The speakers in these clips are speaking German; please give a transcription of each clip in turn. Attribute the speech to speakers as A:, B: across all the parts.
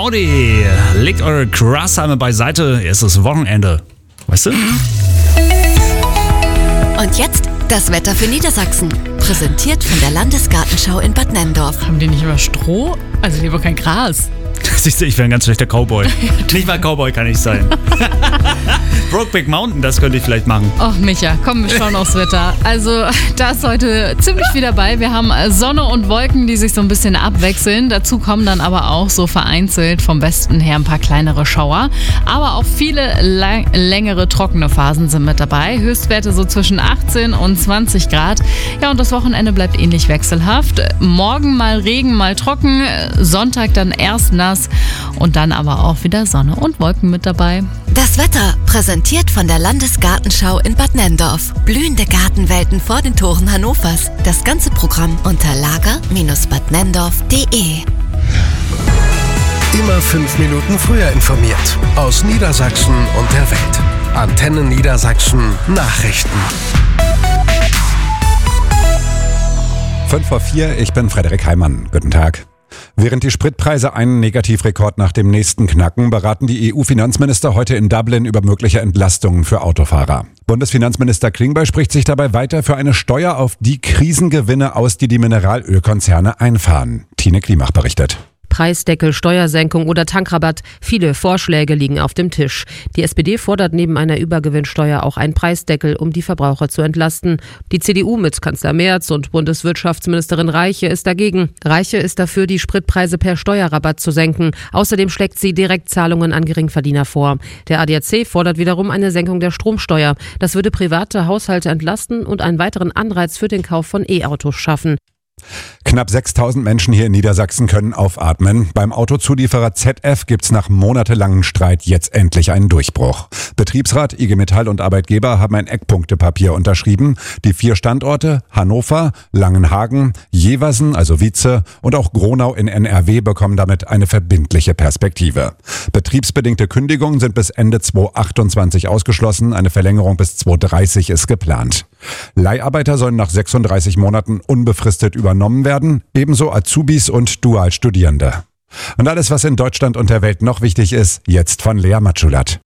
A: Audi, legt eure Grashalme beiseite, es ist Wochenende. Weißt du?
B: Und jetzt das Wetter für Niedersachsen. Präsentiert von der Landesgartenschau in Bad Nenndorf.
C: Haben die nicht immer Stroh? Also lieber kein Gras.
A: Siehst du, ich wäre ein ganz schlechter Cowboy. Nicht mal Cowboy kann ich sein. Brokeback Mountain, das könnte ich vielleicht machen.
C: Och Micha, komm, wir schauen aufs Wetter. Also da ist heute ziemlich viel dabei. Wir haben Sonne und Wolken, die sich so ein bisschen abwechseln. Dazu kommen dann aber auch so vereinzelt vom Westen her ein paar kleinere Schauer. Aber auch viele längere trockene Phasen sind mit dabei. Höchstwerte so zwischen 18 und 20 Grad. Ja, und das Wochenende bleibt ähnlich wechselhaft. Morgen mal Regen, mal trocken. Sonntag dann erst nass und dann aber auch wieder Sonne und Wolken mit dabei.
B: Das Wetter präsentiert von der Landesgartenschau in Bad Nenndorf. Blühende Gartenwelten vor den Toren Hannovers. Das ganze Programm unter lager-badnenndorf.de.
D: Immer 5 Minuten früher informiert. Aus Niedersachsen und der Welt. Antenne Niedersachsen Nachrichten.
E: 5:04, ich bin Frederik Heimann. Guten Tag. Während die Spritpreise einen Negativrekord nach dem nächsten knacken, beraten die EU-Finanzminister heute in Dublin über mögliche Entlastungen für Autofahrer. Bundesfinanzminister Klingbeil spricht sich dabei weiter für eine Steuer auf die Krisengewinne aus, die Mineralölkonzerne einfahren. Tine Klimach berichtet.
F: Preisdeckel, Steuersenkung oder Tankrabatt. Viele Vorschläge liegen auf dem Tisch. Die SPD fordert neben einer Übergewinnsteuer auch einen Preisdeckel, um die Verbraucher zu entlasten. Die CDU mit Kanzler Merz und Bundeswirtschaftsministerin Reiche ist dagegen. Reiche ist dafür, die Spritpreise per Steuerrabatt zu senken. Außerdem schlägt sie Direktzahlungen an Geringverdiener vor. Der ADAC fordert wiederum eine Senkung der Stromsteuer. Das würde private Haushalte entlasten und einen weiteren Anreiz für den Kauf von E-Autos schaffen.
E: Knapp 6.000 Menschen hier in Niedersachsen können aufatmen. Beim Autozulieferer ZF gibt's nach monatelangem Streit jetzt endlich einen Durchbruch. Betriebsrat, IG Metall und Arbeitgeber haben ein Eckpunktepapier unterschrieben. Die 4 Standorte Hannover, Langenhagen, Jeversen, also Wietze und auch Gronau in NRW bekommen damit eine verbindliche Perspektive. Betriebsbedingte Kündigungen sind bis Ende 2028 ausgeschlossen. Eine Verlängerung bis 2030 ist geplant. Leiharbeiter sollen nach 36 Monaten unbefristet übernommen werden, ebenso Azubis und Dualstudierende. Und alles, was in Deutschland und der Welt noch wichtig ist, jetzt von Lea Matschulat.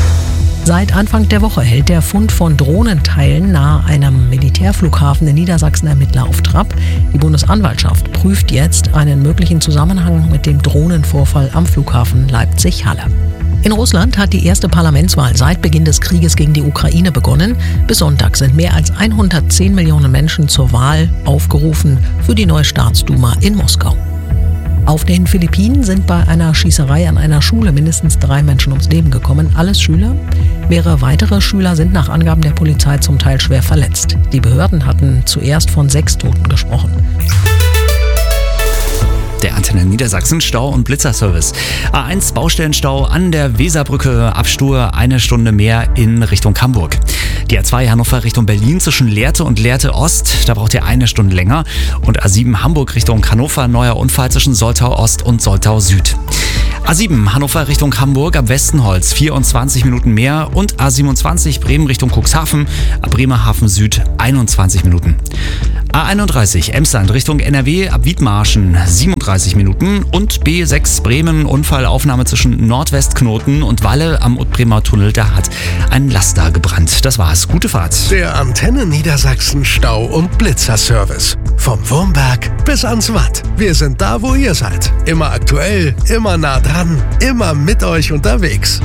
G: Seit Anfang der Woche hält der Fund von Drohnenteilen nahe einem Militärflughafen in Niedersachsen Ermittler auf Trab. Die Bundesanwaltschaft prüft jetzt einen möglichen Zusammenhang mit dem Drohnenvorfall am Flughafen Leipzig-Halle. In Russland hat die erste Parlamentswahl seit Beginn des Krieges gegen die Ukraine begonnen. Bis Sonntag sind mehr als 110 Millionen Menschen zur Wahl aufgerufen für die neue Staatsduma in Moskau. Auf den Philippinen sind bei einer Schießerei an einer Schule mindestens 3 Menschen ums Leben gekommen, alles Schüler. Mehrere weitere Schüler sind nach Angaben der Polizei zum Teil schwer verletzt. Die Behörden hatten zuerst von 6 Toten gesprochen.
A: Der Antenne Niedersachsen Stau- und Blitzerservice. A1 Baustellenstau an der Weserbrücke, Abstur 1 Stunde mehr in Richtung Hamburg. Die A2 Hannover Richtung Berlin zwischen Lehrte und Lehrte Ost, da braucht ihr 1 Stunde länger. Und A7 Hamburg Richtung Hannover, neuer Unfall zwischen Soltau Ost und Soltau Süd. A7 Hannover Richtung Hamburg ab Westenholz 24 Minuten mehr und A27 Bremen Richtung Cuxhaven ab Bremerhaven Süd 21 Minuten. A31 Emsland Richtung NRW ab Wiedmarschen 37 Minuten und B6 Bremen Unfallaufnahme zwischen Nordwestknoten und Walle am Utbremer Tunnel, da hat ein Laster gebrannt. Das war's. Gute Fahrt.
D: Der Antenne Niedersachsen Stau- und Blitzerservice. Vom Wurmberg bis ans Watt. Wir sind da, wo ihr seid. Immer aktuell, immer nah dran, immer mit euch unterwegs.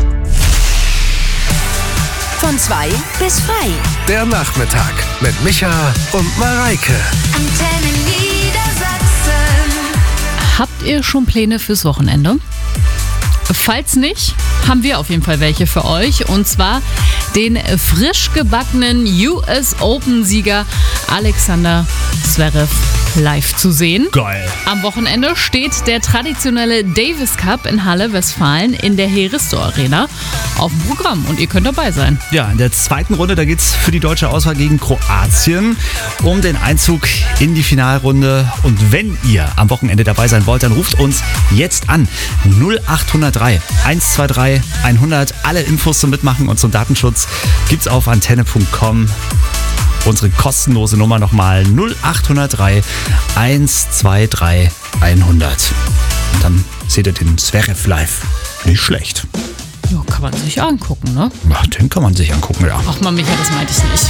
B: Von 2 bis frei.
D: Der Nachmittag mit Micha und Mareike.
B: Antenne Niedersachsen.
C: Habt ihr schon Pläne fürs Wochenende? Falls nicht, haben wir auf jeden Fall welche für euch. Und zwar den frisch gebackenen US Open-Sieger Alexander Zverev live zu sehen.
A: Geil.
C: Am Wochenende steht der traditionelle Davis Cup in Halle, Westfalen in der Heristo Arena auf dem Programm und ihr könnt dabei sein.
A: Ja, in der zweiten Runde, da geht's für die deutsche Auswahl gegen Kroatien um den Einzug in die Finalrunde. Und wenn ihr am Wochenende dabei sein wollt, dann ruft uns jetzt an. 0803 123 100. Alle Infos zum Mitmachen und zum Datenschutz gibt's auf antenne.com. Unsere kostenlose Nummer nochmal 0803 123 100. dann seht ihr den Zverev live. Nicht schlecht.
C: Ja, kann man sich angucken, ne?
A: Ach, den kann man sich angucken, ja.
C: Ach man, Micha, das meinte ich nicht.